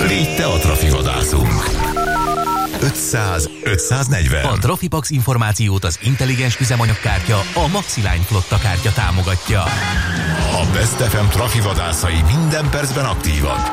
Légy te a trafivadászunk. 500-540. A Trafipax információt az intelligens üzemanyagkártya, a Maxiline flotta kártya támogatja. A Best FM trafivadászai minden percben aktívak.